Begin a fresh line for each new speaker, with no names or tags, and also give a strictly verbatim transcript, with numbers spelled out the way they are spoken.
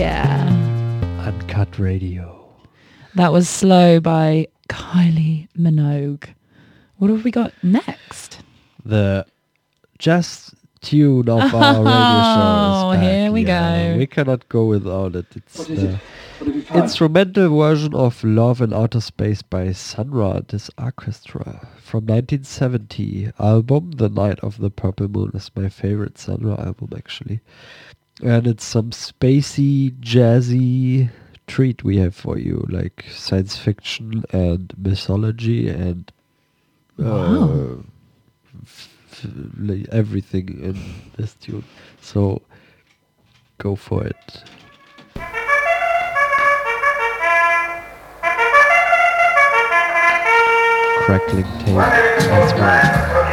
yeah.
Uncut Radio.
That was Slow by Kylie Minogue. What have we got next?
The jazz tune of our radio show
Oh,
is back.
here we
Yeah,
go.
we cannot go without it. It's
What is
the
it? What have you found?
instrumental version of Love in Outer Space by Sunra This Orchestra from nineteen seventy album. The Night of the Purple Moon is my favorite Sunra album, actually. And it's some spacey, jazzy treat we have for you, like science fiction and mythology and uh,
Wow.
f- f- like everything in this tune. So go for it. Crackling tape as well.